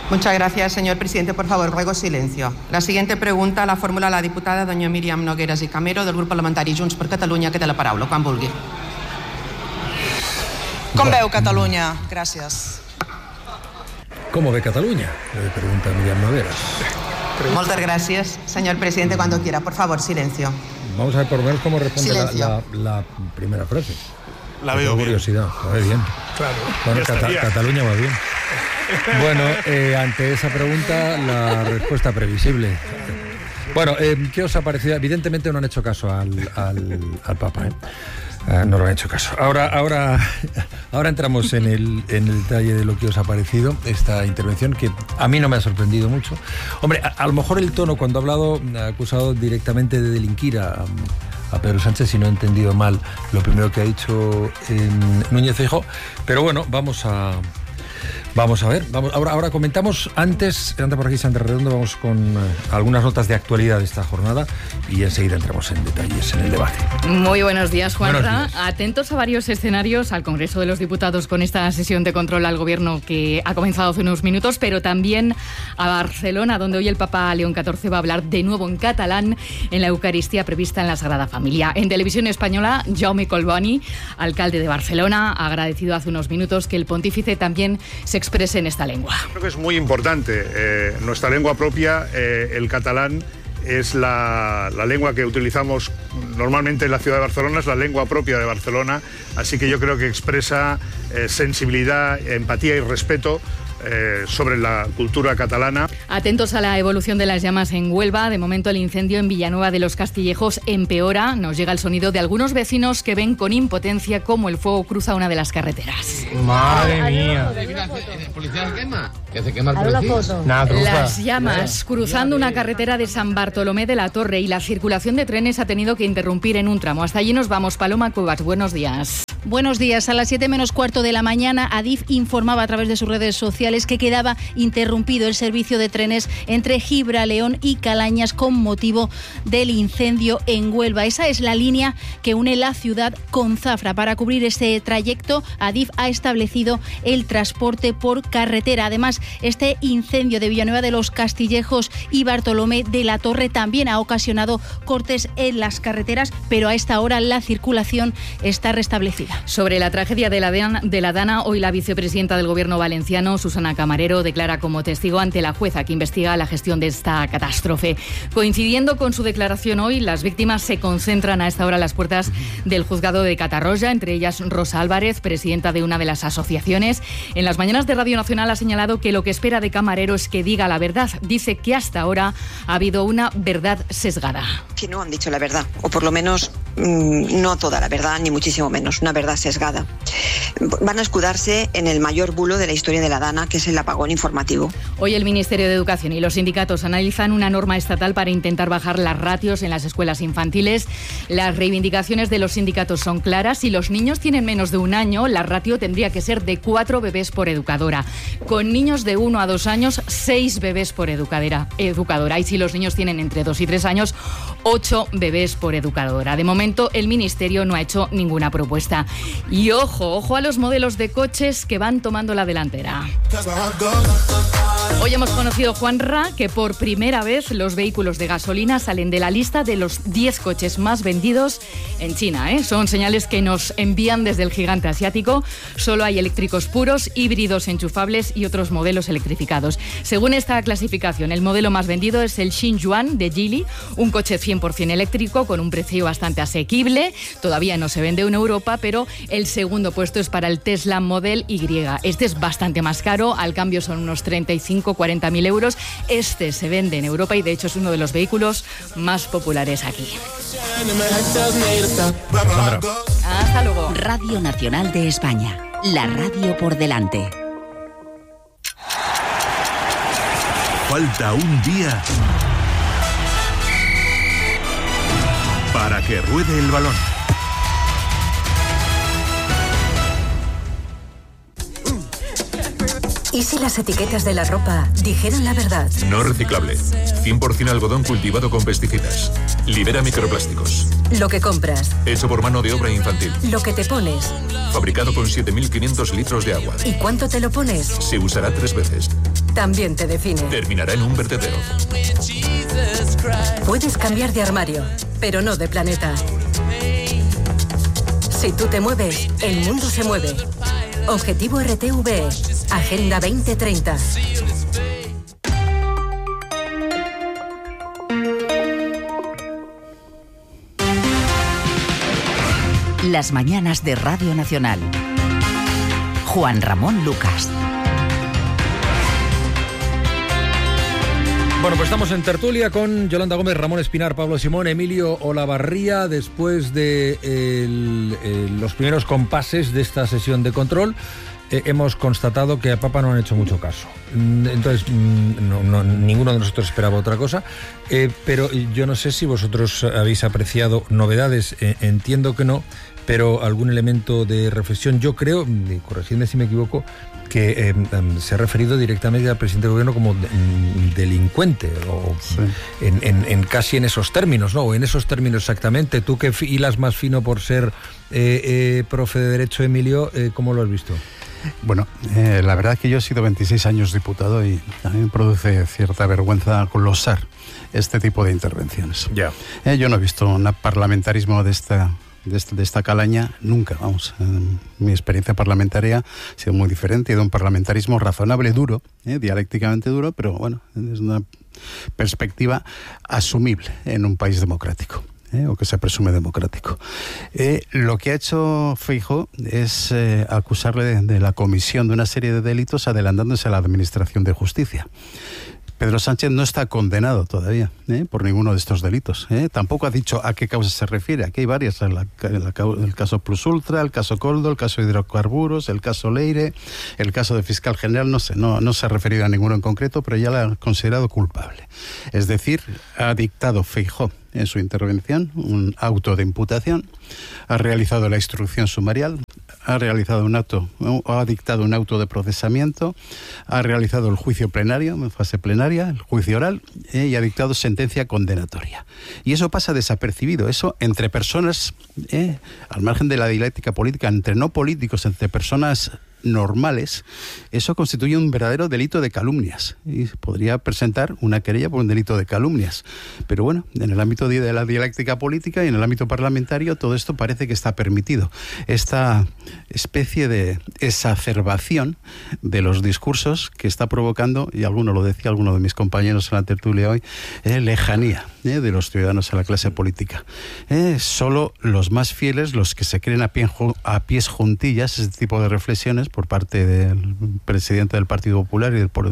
Muchas gracias, señor presidente. Por favor, ruego silencio. La siguiente pregunta la formula la diputada doña Míriam Nogueras i Camero del grup parlamentari Junts per Catalunya, que té la paraula, quan vulgui. Com veu Catalunya? Gràcies. ¿Cómo ve Cataluña? Le pregunta Míriam Nogueras. Muchas gracias, señor presidente. Cuando quiera, por favor, silencio. Vamos a ver por lo menos cómo responde la primera frase. La veo bien. Curiosidad, va bien. Claro. Bueno, Cataluña va bien. Bueno, ante esa pregunta, la respuesta previsible. Bueno, ¿qué os ha parecido? Evidentemente no han hecho caso al Papa, no lo han hecho caso. Ahora entramos en el detalle de lo que os ha parecido esta intervención, que a mí no me ha sorprendido mucho. Hombre, a lo mejor el tono, cuando ha hablado, ha acusado directamente de delinquir a Pedro Sánchez, si no he entendido mal lo primero que ha dicho Núñez Feijóo. Pero bueno, vamos a ver. Ahora comentamos, antes por aquí Sandra Redondo, vamos con algunas notas de actualidad de esta jornada y enseguida entramos en detalles en el debate. Muy buenos días, Juanra. Buenos días. Atentos a varios escenarios, al Congreso de los Diputados con esta sesión de control al Gobierno que ha comenzado hace unos minutos, pero también a Barcelona, donde hoy el Papa León XIV va a hablar de nuevo en catalán en la Eucaristía prevista en la Sagrada Familia. En Televisión Española, Jaume Collboni, alcalde de Barcelona, ha agradecido hace unos minutos que el pontífice también se exprese en esta lengua. Creo que es muy importante. Nuestra lengua propia, el catalán, es la lengua que utilizamos normalmente en la ciudad de Barcelona, es la lengua propia de Barcelona, así que yo creo que expresa sensibilidad, empatía y respeto sobre la cultura catalana. Atentos a la evolución de las llamas en Huelva. De momento el incendio en Villanueva de los Castillejos empeora. Nos llega el sonido de algunos vecinos que ven con impotencia cómo el fuego cruza una de las carreteras. Madre mía. ¿El policía se quema? ¿Qué se quema el policía? Las llamas cruzando una carretera de San Bartolomé de la Torre, y la circulación de trenes ha tenido que interrumpir en un tramo. Hasta allí nos vamos. Paloma Cuevas, buenos días. Buenos días. A las 7 menos cuarto de la mañana, Adif informaba a través de sus redes sociales que quedaba interrumpido el servicio de trenes entre Gibraleón y Calañas con motivo del incendio en Huelva. Esa es la línea que une la ciudad con Zafra. Para cubrir este trayecto, Adif ha establecido el transporte por carretera. Además, este incendio de Villanueva de los Castillejos y Bartolomé de la Torre también ha ocasionado cortes en las carreteras, pero a esta hora la circulación está restablecida. Sobre la tragedia de la Dana, hoy la vicepresidenta del Gobierno valenciano, Susana Camarero, declara como testigo ante la jueza que investiga la gestión de esta catástrofe. Coincidiendo con su declaración hoy, las víctimas se concentran a esta hora a las puertas del juzgado de Catarroja, entre ellas Rosa Álvarez, presidenta de una de las asociaciones. En las mañanas de Radio Nacional ha señalado que lo que espera de Camarero es que diga la verdad. Dice que hasta ahora ha habido una verdad sesgada. Que no han dicho la verdad, o por lo menos no toda la verdad, ni muchísimo menos, una verdad sesgada. Van a escudarse en el mayor bulo de la historia de la Dana, que es el apagón informativo. Hoy el Ministerio de Educación y los sindicatos analizan una norma estatal para intentar bajar las ratios en las escuelas infantiles. Las reivindicaciones de los sindicatos son claras. Si los niños tienen menos de 1 año, la ratio tendría que ser de 4 bebés por educadora. Con niños de 1 a 2 años, 6 bebés por educadora. Y si los niños tienen entre 2 y 3 años, 8 bebés por educadora. De momento, el Ministerio no ha hecho ninguna propuesta. Y ojo a los modelos de coches que van tomando la delantera. Hoy hemos conocido, Juanra, que por primera vez los vehículos de gasolina salen de la lista de los 10 coches más vendidos en China. Son señales que nos envían desde el gigante asiático. Solo hay eléctricos puros, híbridos enchufables y otros modelos electrificados. Según esta clasificación, el modelo más vendido es el Xingyuan de Geely, un coche 100% eléctrico con un precio bastante asequible. Todavía no se vende en Europa, pero el segundo puesto es para el Tesla Model Y. Este es bastante más caro, al cambio son unos 35-40.000 euros. Este se vende en Europa y de hecho es uno de los vehículos más populares aquí. Hasta luego. Radio Nacional de España, la radio por delante. Falta un día para que ruede el balón. ¿Y si las etiquetas de la ropa dijeran la verdad? No reciclable. 100% algodón cultivado con pesticidas. Libera microplásticos. Lo que compras. Hecho por mano de obra infantil. Lo que te pones. Fabricado con 7.500 litros de agua. ¿Y cuánto te lo pones? Se usará 3 veces. también te define. Terminará en un vertedero. Puedes cambiar de armario, pero no de planeta. Si tú te mueves, el mundo se mueve. Objetivo RTV, Agenda 2030. Las mañanas de Radio Nacional. Juan Ramón Lucas. Bueno, pues estamos en tertulia con Yolanda Gómez, Ramón Espinar, Pablo Simón, Emilio Olavarría, después de los primeros compases de esta sesión de control. Hemos constatado que a Papa no han hecho mucho caso. Entonces, ninguno de nosotros esperaba otra cosa. Pero yo no sé si vosotros habéis apreciado novedades. Entiendo que no, pero algún elemento de reflexión. Yo creo, corregidme si me equivoco, que se ha referido directamente al presidente del gobierno como delincuente, o sí, en casi en esos términos, ¿no? O en esos términos exactamente. Tú que hilas más fino por ser profe de Derecho, Emilio, ¿cómo lo has visto? Bueno, la verdad es que yo he sido 26 años diputado y a mí me produce cierta vergüenza glosar este tipo de intervenciones. Ya. Yo no he visto un parlamentarismo de esta calaña nunca, vamos. Mi experiencia parlamentaria ha sido muy diferente, he ido a un parlamentarismo razonable, duro, dialécticamente duro, pero bueno, es una perspectiva asumible en un país democrático. O que se presume democrático. Lo que ha hecho Feijóo es acusarle de la comisión de una serie de delitos adelantándose a la Administración de Justicia. Pedro Sánchez no está condenado todavía por ninguno de estos delitos. Tampoco ha dicho a qué causa se refiere. Aquí hay varias. El caso Plus Ultra, el caso Coldo, el caso Hidrocarburos, el caso Leire, el caso de Fiscal General. No sé, no se ha referido a ninguno en concreto, pero ya la ha considerado culpable. Es decir, ha dictado Feijóo en su intervención un auto de imputación, ha realizado la instrucción sumarial, ha realizado ha dictado un auto de procesamiento, ha realizado el juicio plenario, en fase plenaria, el juicio oral, y ha dictado sentencia condenatoria. Y eso pasa desapercibido, eso entre personas, al margen de la dialéctica política, entre no políticos, entre personas normales, eso constituye un verdadero delito de calumnias y podría presentar una querella por un delito de calumnias. Pero bueno, en el ámbito de la dialéctica política y en el ámbito parlamentario todo esto parece que está permitido. Esta especie de exacerbación de los discursos que está provocando, y alguno lo decía, alguno de mis compañeros en la tertulia hoy, lejanía de los ciudadanos a la clase política. Solo los más fieles, los que se creen a pies juntillas, ese tipo de reflexiones por parte del presidente del Partido Popular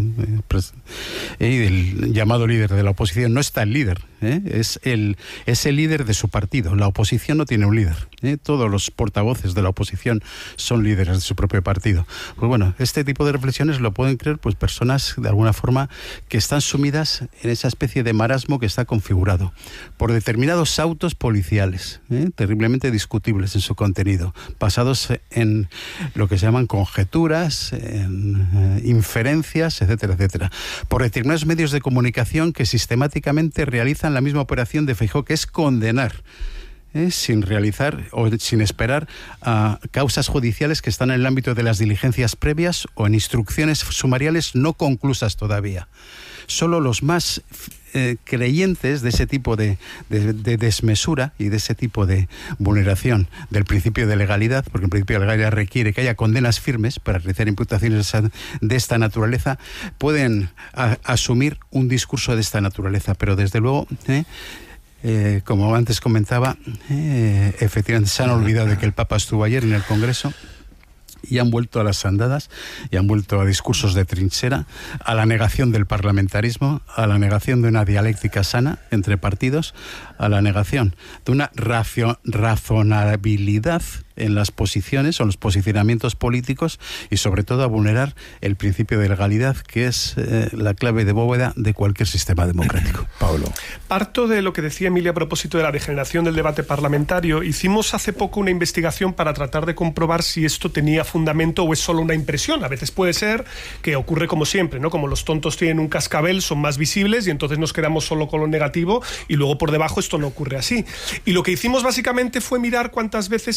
y del llamado líder de la oposición. No está el líder, es el líder de su partido. La oposición no tiene un líder. Todos los portavoces de la oposición son líderes de su propio partido. Pues bueno, este tipo de reflexiones lo pueden creer pues personas de alguna forma que están sumidas en esa especie de marasmo que está configurado por determinados autos policiales, terriblemente discutibles en su contenido, basados en lo que se llaman conjeturas, en inferencias, etcétera, etcétera, por determinados medios de comunicación que sistemáticamente realizan la misma operación de Feijóo, que es condenar, sin realizar o sin esperar a causas judiciales que están en el ámbito de las diligencias previas o en instrucciones sumariales no conclusas todavía. Solo los más creyentes de ese tipo de desmesura y de ese tipo de vulneración del principio de legalidad, porque el principio de legalidad requiere que haya condenas firmes para realizar imputaciones de esta naturaleza, pueden asumir un discurso de esta naturaleza, pero desde luego como antes comentaba, efectivamente se han olvidado de que el Papa estuvo ayer en el Congreso y han vuelto a las andadas y han vuelto a discursos de trinchera, a la negación del parlamentarismo, a la negación de una dialéctica sana entre partidos, a la negación de una razonabilidad en las posiciones o en los posicionamientos políticos y sobre todo a vulnerar el principio de legalidad, que es la clave de bóveda de cualquier sistema democrático. Pablo. Parto de lo que decía Emilia a propósito de la degeneración del debate parlamentario. Hicimos hace poco una investigación para tratar de comprobar si esto tenía fundamento o es solo una impresión. A veces puede ser que ocurre como siempre, ¿no? Como los tontos tienen un cascabel, son más visibles y entonces nos quedamos solo con lo negativo y luego por debajo esto no ocurre así. Y lo que hicimos básicamente fue mirar cuántas veces se había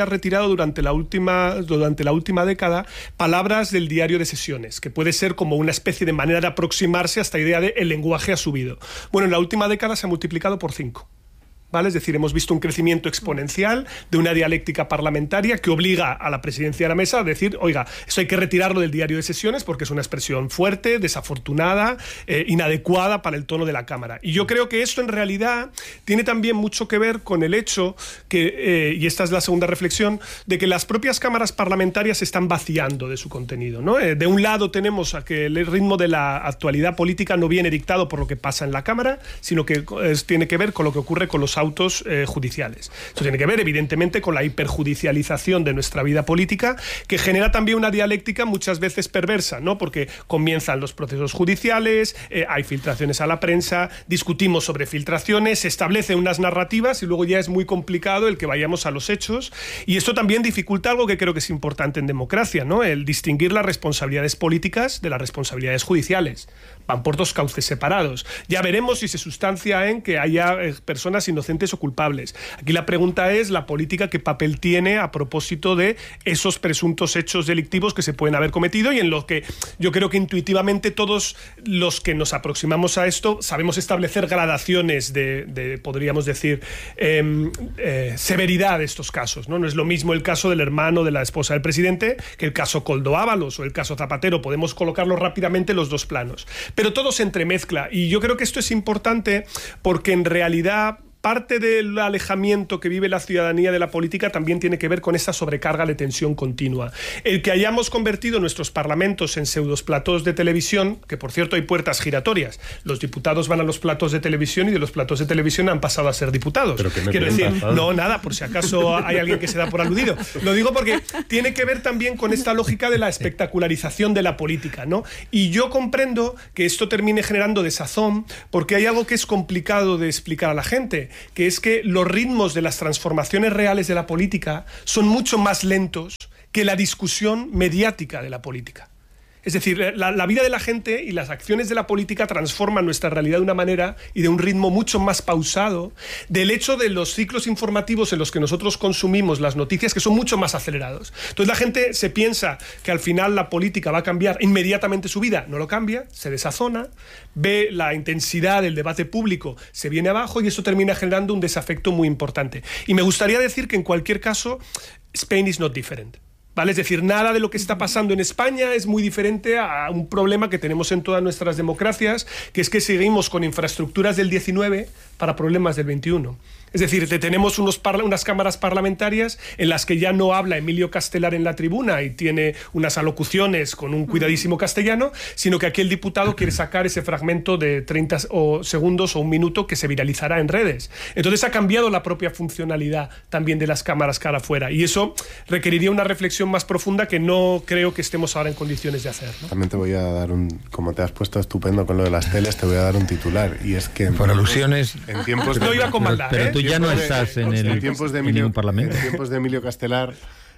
retirado durante la última década palabras del diario de sesiones, que puede ser como una especie de manera de aproximarse a esta idea de el lenguaje ha subido. Bueno, en la última década se ha multiplicado por 5. ¿Vale? Es decir, hemos visto un crecimiento exponencial de una dialéctica parlamentaria que obliga a la presidencia de la mesa a decir, oiga, esto hay que retirarlo del diario de sesiones porque es una expresión fuerte, desafortunada, inadecuada para el tono de la Cámara. Y yo creo que esto en realidad tiene también mucho que ver con el hecho que, y esta es la segunda reflexión, de que las propias cámaras parlamentarias se están vaciando de su contenido, ¿no? De un lado tenemos a que el ritmo de la actualidad política no viene dictado por lo que pasa en la Cámara, sino que tiene que ver con lo que ocurre con los autos judiciales. Esto tiene que ver, evidentemente, con la hiperjudicialización de nuestra vida política, que genera también una dialéctica muchas veces perversa, ¿no? Porque comienzan los procesos judiciales, hay filtraciones a la prensa, discutimos sobre filtraciones, se establecen unas narrativas y luego ya es muy complicado el que vayamos a los hechos. Y esto también dificulta algo que creo que es importante en democracia, ¿no? El distinguir las responsabilidades políticas de las responsabilidades judiciales. Van por dos cauces separados. Ya veremos si se sustancia en que haya personas inocentes o culpables. Aquí la pregunta es la política qué papel tiene a propósito de esos presuntos hechos delictivos que se pueden haber cometido y en los que yo creo que intuitivamente todos los que nos aproximamos a esto sabemos establecer gradaciones de podríamos decir, severidad de estos casos, ¿no? No es lo mismo el caso del hermano de la esposa del presidente que el caso Koldo Ábalos o el caso Zapatero. Podemos colocarlos rápidamente en los dos planos. Pero todo se entremezcla y yo creo que esto es importante porque en realidad parte del alejamiento que vive la ciudadanía de la política también tiene que ver con esa sobrecarga de tensión continua. El que hayamos convertido nuestros parlamentos en pseudoplatos de televisión, que por cierto hay puertas giratorias. Los diputados van a los platos de televisión y de los platos de televisión han pasado a ser diputados. ¿Pero qué me Quiero cuentas, decir, no, nada, por si acaso hay alguien que se da por aludido. Lo digo porque tiene que ver también con esta lógica de la espectacularización de la política, ¿no? Y yo comprendo que esto termine generando desazón porque hay algo que es complicado de explicar a la gente, que es que los ritmos de las transformaciones reales de la política son mucho más lentos que la discusión mediática de la política. Es decir, la vida de la gente y las acciones de la política transforman nuestra realidad de una manera y de un ritmo mucho más pausado del hecho de los ciclos informativos en los que nosotros consumimos las noticias, que son mucho más acelerados. Entonces la gente se piensa que al final la política va a cambiar inmediatamente su vida. No lo cambia, se desazona, ve la intensidad del debate público, se viene abajo y eso termina generando un desafecto muy importante. Y me gustaría decir que en cualquier caso, Spain is not different. ¿Vale? Es decir, nada de lo que está pasando en España es muy diferente a un problema que tenemos en todas nuestras democracias, que es que seguimos con infraestructuras del 19 para problemas del 21. Es decir, tenemos unas cámaras parlamentarias en las que ya no habla Emilio Castelar en la tribuna y tiene unas alocuciones con un cuidadísimo castellano, sino que aquí el diputado quiere sacar ese fragmento de 30 segundos o un minuto que se viralizará en redes. Entonces ha cambiado la propia funcionalidad también de las cámaras cara afuera y eso requeriría una reflexión más profunda que no creo que estemos ahora en condiciones de hacer, ¿no? También te voy a dar como te has puesto estupendo con lo de las teles, te voy a dar un titular y es que... Por alusiones... En tiempos no iba con maldad, pero tú ya no estás en ningún parlamento. En tiempos de Emilio Castelar,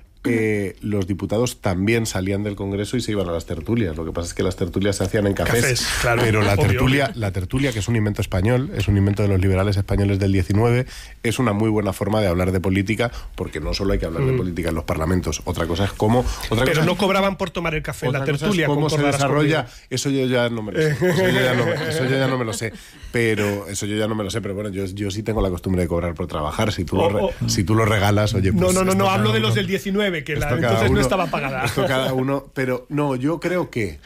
los diputados también salían del Congreso y se iban a las tertulias. Lo que pasa es que las tertulias se hacían en cafés, claro, pero la obvio. tertulia, que es un invento español, es un invento de los liberales españoles del 19, es una muy buena forma de hablar de política, porque no solo hay que hablar de política en los parlamentos, otra cosa es cómo... Pero no cobraban por tomar el café en la tertulia. ¿Cómo se desarrolla? Eso yo ya no me lo sé. Eso yo ya no me lo sé. Pero bueno, yo sí tengo la costumbre de cobrar por trabajar. Si tú lo regalas, oye... Pues no, hablo de los del 19, que entonces no estaba pagada. Esto cada uno, pero no, yo creo que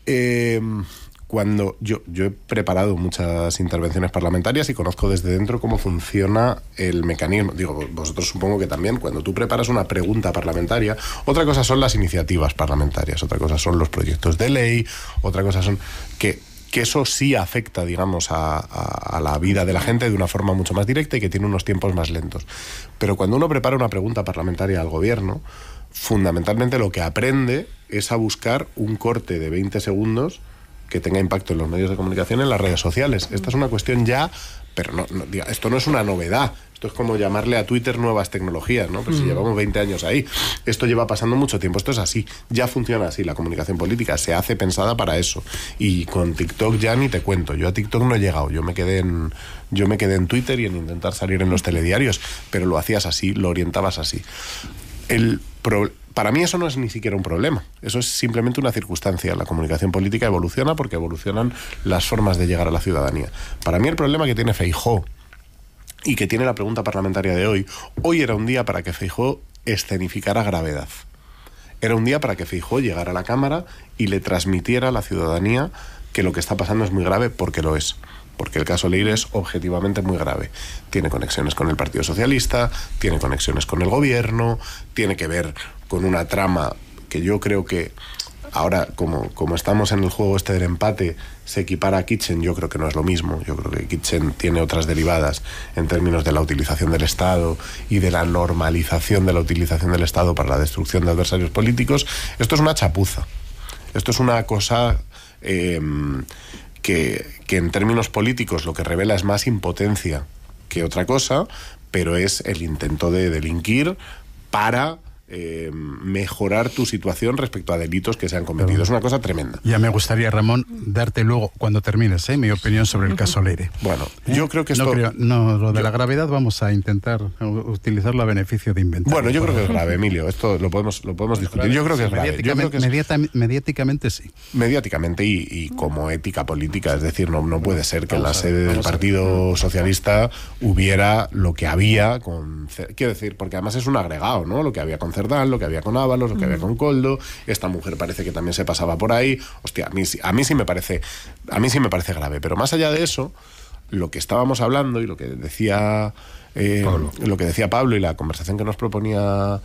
cuando yo he preparado muchas intervenciones parlamentarias y conozco desde dentro cómo funciona el mecanismo. Digo, vosotros supongo que también, cuando tú preparas una pregunta parlamentaria, otra cosa son las iniciativas parlamentarias, otra cosa son los proyectos de ley, otra cosa son que eso sí afecta, digamos, a la vida de la gente de una forma mucho más directa y que tiene unos tiempos más lentos. Pero cuando uno prepara una pregunta parlamentaria al gobierno, fundamentalmente lo que aprende es a buscar un corte de 20 segundos que tenga impacto en los medios de comunicación, en las redes sociales. Esta es una cuestión ya, pero esto no es una novedad. Esto es como llamarle a Twitter nuevas tecnologías, ¿no? Pues si llevamos 20 años ahí. Esto lleva pasando mucho tiempo. Esto es así. Ya funciona así la comunicación política. Se hace pensada para eso. Y con TikTok ya ni te cuento. Yo a TikTok no he llegado. Yo me quedé en Twitter y en intentar salir en los telediarios. Pero lo hacías así, lo orientabas así. Para mí eso no es ni siquiera un problema, eso es simplemente una circunstancia. La comunicación política evoluciona porque evolucionan las formas de llegar a la ciudadanía. Para mí el problema que tiene Feijóo y que tiene la pregunta parlamentaria de hoy era un día para que Feijóo escenificara gravedad. Era un día para que Feijóo llegara a la Cámara y le transmitiera a la ciudadanía que lo que está pasando es muy grave, porque lo es. Porque el caso Leire es objetivamente muy grave. Tiene conexiones con el Partido Socialista, tiene conexiones con el gobierno, tiene que ver con una trama que yo creo que ahora, como estamos en el juego este del empate, se equipara a Kitchen. Yo creo que no es lo mismo. Yo creo que Kitchen tiene otras derivadas en términos de la utilización del Estado y de la normalización de la utilización del Estado para la destrucción de adversarios políticos. Esto es una chapuza. Esto es una cosa que en términos políticos lo que revela es más impotencia que otra cosa, pero es el intento de delinquir para mejorar tu situación respecto a delitos que se han cometido. Es una cosa tremenda. Ya me gustaría, Ramón, darte luego, cuando termines, mi opinión sobre el caso Leire. Bueno, yo creo que esto... lo de la gravedad vamos a intentar utilizarlo a beneficio de inventar. Bueno, yo creo que es grave, Emilio. Esto lo podemos discutir. Yo creo que es grave. Mediáticamente sí. Mediáticamente y como ética política. Es decir, no puede ser que en la sede del Partido Socialista hubiera lo que había con... Quiero decir, porque además es un agregado, ¿no? Lo que había con Cerdán, lo que había con Ábalos, lo que había con Koldo. Esta mujer parece que también se pasaba por ahí. Hostia, a mí sí me parece grave. Pero más allá de eso, lo que estábamos hablando y lo que decía Pablo y la conversación que nos proponía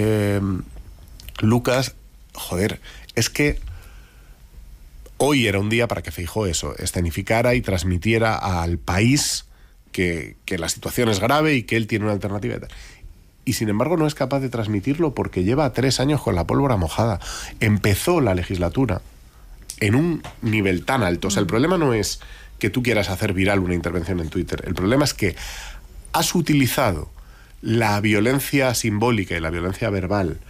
Lucas, joder, es que hoy era un día para que Feijóo escenificara y transmitiera al país que la situación es grave y que él tiene una alternativa y tal. Y sin embargo no es capaz de transmitirlo porque lleva 3 años con la pólvora mojada. Empezó la legislatura en un nivel tan alto. O sea, el problema no es que tú quieras hacer viral una intervención en Twitter. El problema es que has utilizado la violencia simbólica y la violencia verbal